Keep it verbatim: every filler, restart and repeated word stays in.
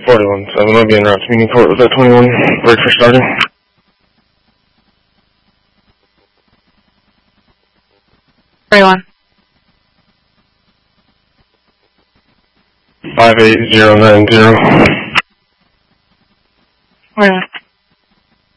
forty-one seven, I'll be en route to Meeting Court with that twenty-one, break for starting. twenty-one. five eight zero nine zero. twenty-one.